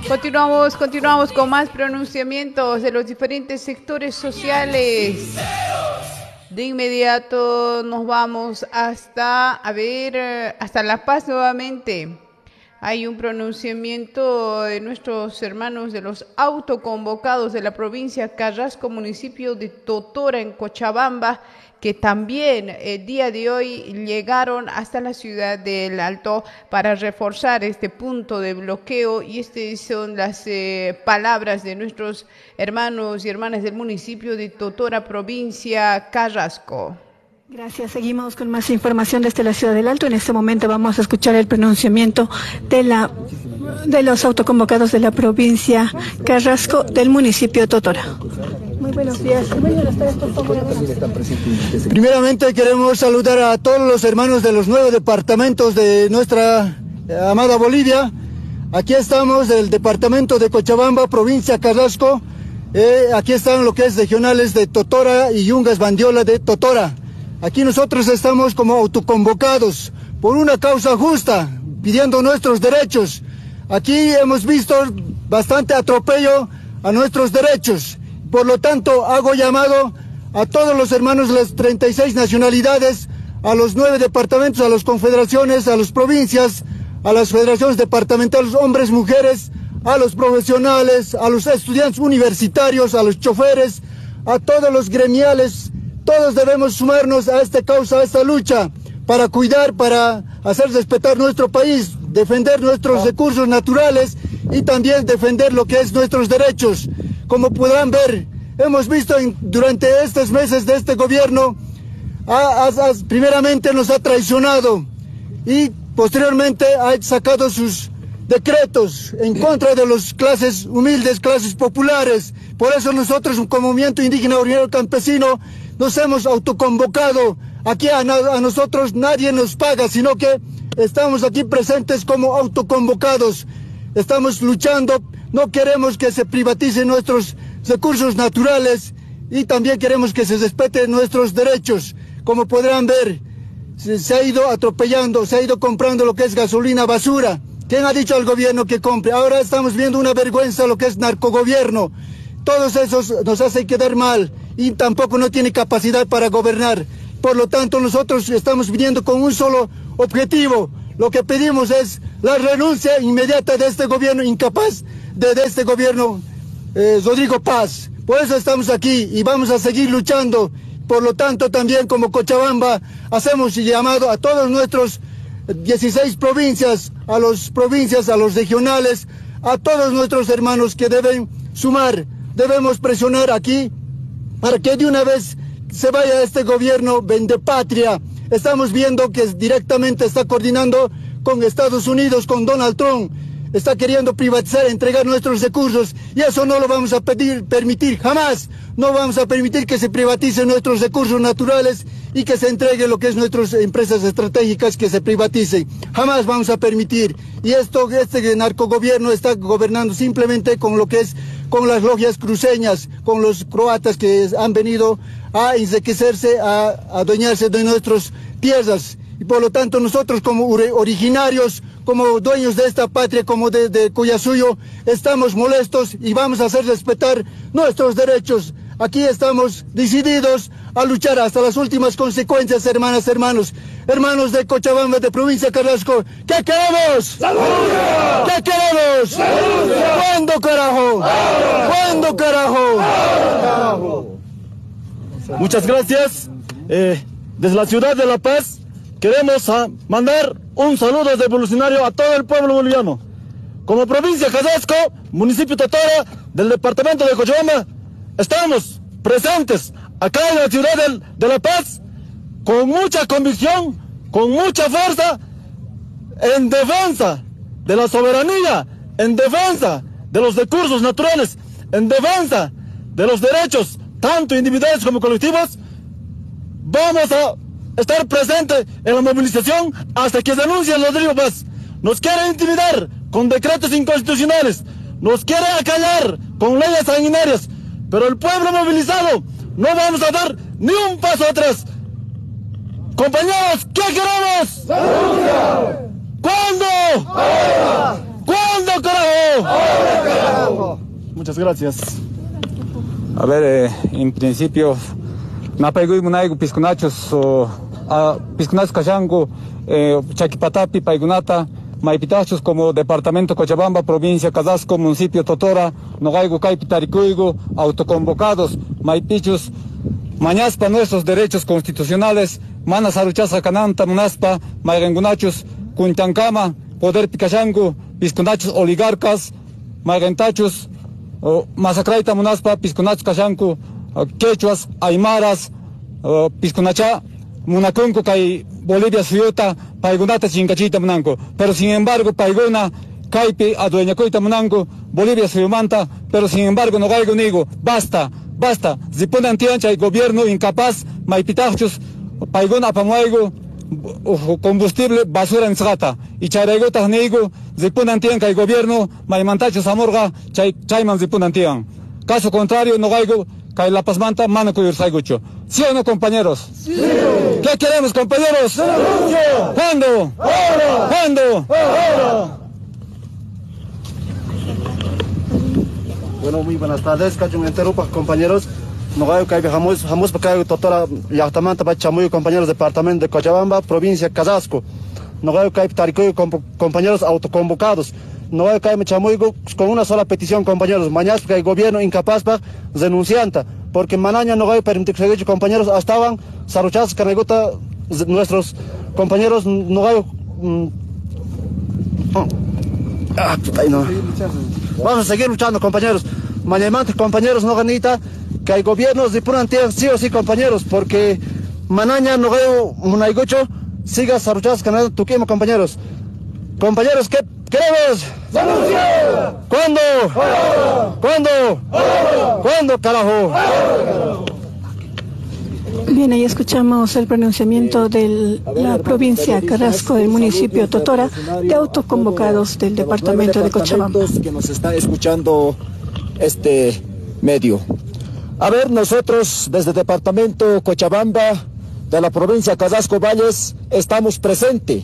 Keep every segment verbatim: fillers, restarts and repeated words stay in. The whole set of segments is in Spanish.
Continuamos, continuamos con más pronunciamientos de los diferentes sectores sociales. De inmediato nos vamos hasta, a ver, hasta La Paz nuevamente. Hay un pronunciamiento de nuestros hermanos de los autoconvocados de la provincia Carrasco, municipio de Totora, en Cochabamba, que también el día de hoy llegaron hasta la ciudad del Alto para reforzar este punto de bloqueo, y estas son las eh, palabras de nuestros hermanos y hermanas del municipio de Totora, provincia Carrasco. Gracias. Seguimos con más información desde la ciudad del Alto. En este momento vamos a escuchar el pronunciamiento de la de los autoconvocados de la provincia Carrasco del municipio de Totora. Muy buenos días. Primeramente queremos saludar a todos los hermanos de los nueve departamentos de nuestra amada Bolivia. Aquí estamos del departamento de Cochabamba, provincia Carrasco. Eh, aquí están lo que es regionales de Totora y Yungas Bandiola de Totora. Aquí nosotros estamos como autoconvocados por una causa justa, pidiendo nuestros derechos. Aquí hemos visto bastante atropello a nuestros derechos. Por lo tanto, hago llamado a todos los hermanos de las treinta y seis nacionalidades, a los nueve departamentos, a las confederaciones, a las provincias, a las federaciones departamentales, hombres, mujeres, a los profesionales, a los estudiantes universitarios, a los choferes, a todos los gremiales. Todos debemos sumarnos a esta causa, a esta lucha, para cuidar, para hacer respetar nuestro país, defender nuestros recursos naturales y también defender lo que es nuestros derechos. Como podrán ver, hemos visto en, durante estos meses de este gobierno, a, a, a, primeramente nos ha traicionado y posteriormente ha sacado sus decretos en contra de las clases humildes, clases populares. Por eso nosotros, como movimiento indígena originario campesino, nos hemos autoconvocado. Aquí a, a nosotros nadie nos paga, sino que estamos aquí presentes como autoconvocados. Estamos luchando, no queremos que se privaticen nuestros recursos naturales y también queremos que se respeten nuestros derechos. Como podrán ver, se, se ha ido atropellando, se ha ido comprando lo que es gasolina basura. ¿Quién ha dicho al gobierno que compre? Ahora estamos viendo una vergüenza lo que es narcogobierno. Todos esos nos hacen quedar mal y tampoco no tiene capacidad para gobernar. Por lo tanto, nosotros estamos viniendo con un solo objetivo. Lo que pedimos es la renuncia inmediata de este gobierno incapaz, de, de este gobierno eh, Rodrigo Paz. Por eso estamos aquí y vamos a seguir luchando. Por lo tanto, también como Cochabamba hacemos llamado a todos nuestros dieciséis provincias, a las provincias, a los regionales, a todos nuestros hermanos que deben sumar. Debemos presionar aquí para que de una vez se vaya este gobierno vendepatria. Estamos viendo que directamente está coordinando con Estados Unidos, con Donald Trump. Está queriendo privatizar, entregar nuestros recursos y eso no lo vamos a pedir, permitir jamás. No vamos a permitir que se privaticen nuestros recursos naturales y que se entregue lo que es nuestras empresas estratégicas, que se privaticen. Jamás vamos a permitir. Y esto, este narcogobierno está gobernando simplemente con lo que es, con las logias cruceñas, con los croatas que han venido a enriquecerse, a adueñarse de nuestras tierras. Y por lo tanto nosotros como originarios, como dueños de esta patria, como de, de Cuyasuyo, estamos molestos y vamos a hacer respetar nuestros derechos. Aquí estamos decididos a luchar hasta las últimas consecuencias, hermanas, hermanos. Hermanos de Cochabamba, de provincia Carrasco, ¿qué queremos? ¡La lucha! ¿Qué queremos? ¡La lucha! ¿Cuándo, carajo? ¡Ahora! ¿Cuándo, carajo? ¡Ahora, carajo! Muchas gracias. Eh, desde la ciudad de La Paz queremos a mandar un saludo revolucionario a todo el pueblo boliviano. Como provincia Carrasco, municipio Totora, del departamento de Cochabamba, estamos presentes acá en la ciudad de, de La Paz con mucha convicción, con mucha fuerza, en defensa de la soberanía, en defensa de los recursos naturales, en defensa de los derechos, tanto individuales como colectivos. Vamos a estar presentes en la movilización hasta que se denuncie Rodrigo Paz. Nos quiere intimidar con decretos inconstitucionales, nos quiere acallar con leyes sanguinarias, pero el pueblo movilizado no vamos a dar ni un paso atrás. Compañeros, ¿qué queremos? ¡La lucha! ¿Cuándo? ¡Ahora! ¿Cuándo, carajo? ¡Ahora, Muchas gracias. A ver, eh, en principio, napayguy munaygu piscunachos, a piscunachos kashangu, eh, Chakipatapi, Paigunata, Maipitachos como Departamento Cochabamba, Provincia Casasco, Municipio Totora, Nogaygu Kaipitaricuygu, autoconvocados, Maipichos, Mañaspa nuestros derechos constitucionales, Manas Aruchaza Cananta, Munaspa, Mairengunachos, Kuntankama, Poder Picachangu, Piscunachos oligarcas, Mairentachos, Uh, Masacraita Munaspa, Piscunachos Kashanku, uh, Quechuas, Aymaras, uh, Piscunacha, Munacunco, Kai Bolivia Suyuta, Paigunata Chincachita Munanco. Pero sin embargo, Paiguna, Caipi, Adueñacuita Munanco, Bolivia Suyumanta, pero sin embargo, no gaigo nigo, basta, basta. Zipunan Tiancha y gobierno incapaz, Maipitachos, Paiguna Pamuaigo, combustible, basura en Zgata. Y Charaigota Nigo, Zipunan Tianca y gobierno, Maimantacho Zamorga, Chay, Chayman Zipunan Tian. Caso contrario, no gaigo, Kai La Pazmanta, Mano Cuyur Saigucho. ¿Sí o no, compañeros? Sí. ¿Qué queremos, compañeros? ¡Sí! ¿Cuándo? ¡Ahora! ¿Cuándo? ¡Ahora! Bueno, muy buenas tardes, Cachun Enterupa, compañeros. No gaigo que jamás, jamás porque doctora Yachtamanta, Bachamuyo, compañeros departamento de Cochabamba, provincia Casasco. No gaigo que Taricoyo, compañeros autoconvocados. No gaigo que Chamuyo con una sola petición, compañeros. Mañana porque el gobierno incapaz para denuncianta. Porque Manaña no gaigo permitir que compañeros estaban saruchazos que neguta nuestros compañeros no gaigo. Ah, no. Vamos a seguir luchando, compañeros. Mañana, compañeros, no ganita. Que hay gobiernos de Punan sí o sí, compañeros, porque Manaña no veo Munaygocho, siga Saruchas Canadá, Tuquimo, compañeros. Compañeros, ¿qué queremos? ¡Denuncia! ¿Cuándo? ¡Ahora! ¿Cuándo? ¡Ahora! ¿Cuándo, carajo? ¡Ahora! Bien, ahí escuchamos el pronunciamiento de la provincia Carrasco, del municipio Totora, de autoconvocados del departamento de Cochabamba. Que nos está escuchando este medio. A ver, nosotros desde el departamento Cochabamba, de la provincia Casasco Valles, estamos presentes.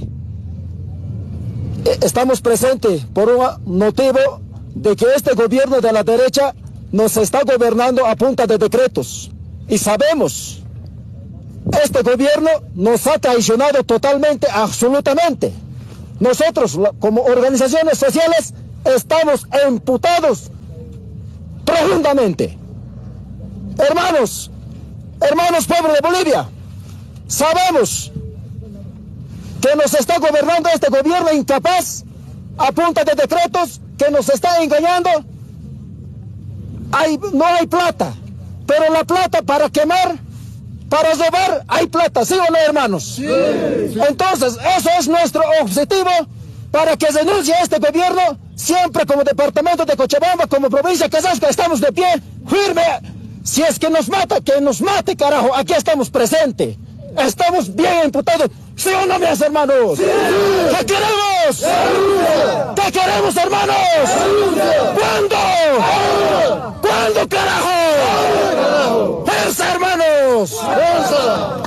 Estamos presentes por un motivo de que este gobierno de la derecha nos está gobernando a punta de decretos. Y sabemos, este gobierno nos ha traicionado totalmente, absolutamente. Nosotros, como organizaciones sociales, estamos imputados profundamente. Hermanos, hermanos pueblo de Bolivia, sabemos que nos está gobernando este gobierno incapaz a punta de decretos que nos está engañando. Hay, no hay plata, pero la plata para quemar, para robar, hay plata, ¿sí o no, hermanos? Sí, sí. Entonces, eso es nuestro objetivo para que denuncie este gobierno. Siempre como departamento de Cochabamba, como provincia Casasco, estamos de pie, firme. Si es que nos mata, que nos mate, carajo. Aquí estamos presentes. Estamos bien imputados. ¿Sí o no, mis hermanos? Sí. ¿Qué queremos? ¡Sí! ¿Qué queremos, hermanos? ¡Sí! ¿Cuándo? ¡Sí! ¿Cuándo, carajo? ¡Sí! ¡Fuerza, hermanos! ¡Fuerza!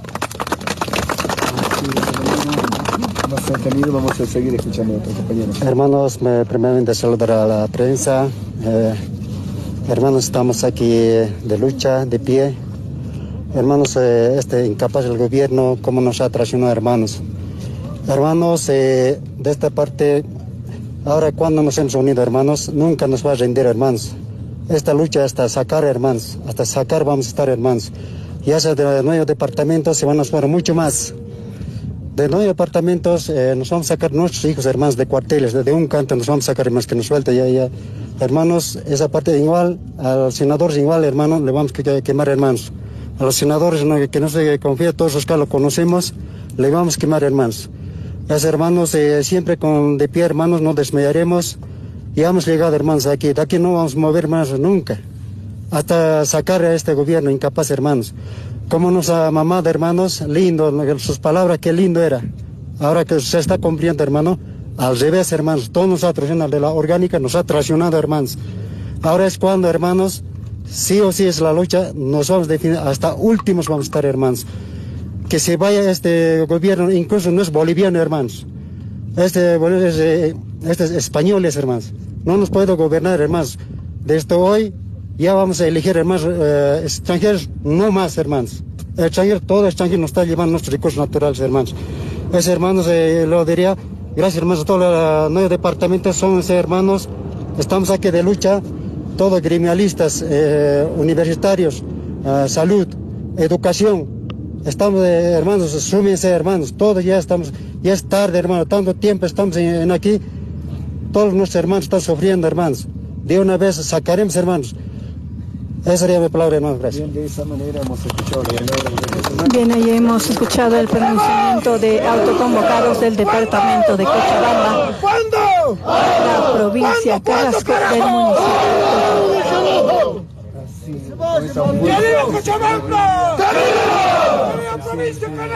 Vamos a seguir escuchando a otros compañeros. Hermanos, me, primeramente saludar a la prensa. Eh, Hermanos, estamos aquí de lucha, de pie. Hermanos, eh, este incapaz del gobierno, cómo nos ha traicionado, hermanos. Hermanos, eh, de esta parte, ahora cuando nos hemos unido, hermanos, nunca nos va a rendir, hermanos. Esta lucha hasta sacar, hermanos, hasta sacar vamos a estar, hermanos. Ya sea de nueve departamentos, se van a sumar mucho más. De nueve departamentos eh, nos vamos a sacar nuestros hijos, hermanos, de cuarteles, de, de un canto nos vamos a sacar, hermanos, que nos suelte ya, ya. Hermanos, esa parte igual, a los senadores igual, hermanos, le vamos a quemar, hermanos. A los senadores no, que no se confía, todos los que lo conocemos, le vamos a quemar, hermanos. Es, hermanos, eh, siempre con de pie, hermanos, no desmayaremos. Ya hemos llegado, hermanos, aquí. De aquí no vamos a mover más nunca. Hasta sacar a este gobierno incapaz, hermanos. Como nos ha mamado, hermanos, lindo, sus palabras, qué lindo era. Ahora que se está cumpliendo, hermano, al revés, hermanos, todos nos ha traicionado de la orgánica, nos ha traicionado, hermanos. Ahora es cuando, hermanos, sí o sí es la lucha, nos vamos a definir, hasta últimos vamos a estar, hermanos. Que se vaya este gobierno, incluso no es boliviano, hermanos. Este, este es españoles, hermanos. No nos puede gobernar, hermanos. Desde hoy ya vamos a elegir hermanos eh, extranjeros, no más hermanos. El extranjero, todo extranjero nos está llevando nuestros recursos naturales, hermanos. Esos hermanos, eh, lo diría, gracias hermanos a todos los nueve departamentos, son esos hermanos, estamos aquí de lucha, todos gremialistas, eh, universitarios, eh, salud, educación, estamos eh, hermanos, súmense hermanos, todos ya estamos, ya es tarde hermano, tanto tiempo estamos en, en aquí, todos nuestros hermanos están sufriendo hermanos, de una vez sacaremos hermanos. Esa sería mi palabra, hermano. Gracias. Bien, de esa manera hemos escuchado. Bien, ahí hemos escuchado el pronunciamiento de autoconvocados del departamento de Cochabamba, la provincia Carrasco del municipio. ¡Querida Cochabamba! ¡Querida provincia!